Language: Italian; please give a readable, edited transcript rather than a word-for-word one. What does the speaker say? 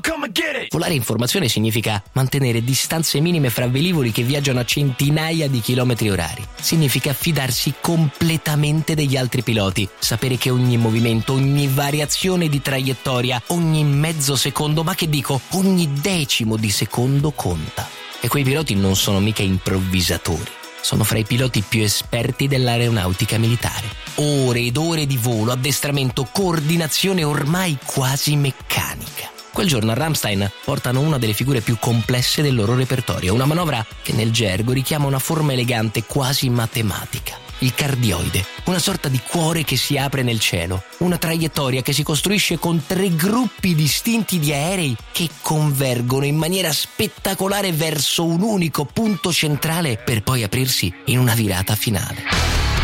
Volare in formazione significa mantenere distanze minime fra velivoli che viaggiano a centinaia di chilometri orari. Significa fidarsi completamente degli altri piloti, sapere che ogni movimento, ogni variazione di traiettoria, ogni mezzo secondo, ma che dico, ogni decimo di secondo conta. E quei piloti non sono mica improvvisatori. Sono fra i piloti più esperti dell'aeronautica militare. Ore ed ore di volo, addestramento, coordinazione ormai quasi meccanica. Quel giorno a Ramstein portano una delle figure più complesse del loro repertorio, una manovra che nel gergo richiama una forma elegante quasi matematica. Il cardioide, una sorta di cuore che si apre nel cielo, una traiettoria che si costruisce con 3 gruppi distinti di aerei che convergono in maniera spettacolare verso un unico punto centrale per poi aprirsi in una virata finale.